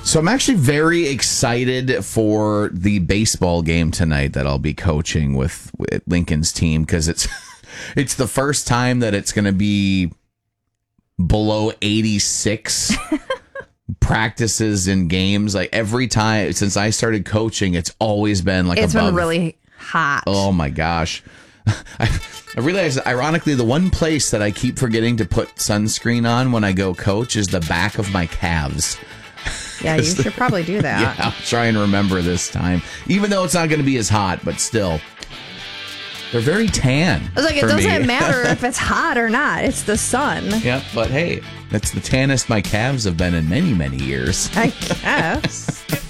So I'm actually very excited for the baseball game tonight that I'll be coaching with Lincoln's team, because it's the first time that it's going to be below 86 practices and games. Like every time since I started coaching, it's always been like it's above. Been really hot. Oh my gosh. I realize, ironically, the one place that I keep forgetting to put sunscreen on when I go coach is the back of my calves. Yeah, you should probably do that. Yeah, I'll try and remember this time. Even though it's not going to be as hot, but still. They're very tan. I was like, it doesn't matter if it's hot or not. It's the sun. Yep, but hey, that's the tannest my calves have been in many, many years. I guess.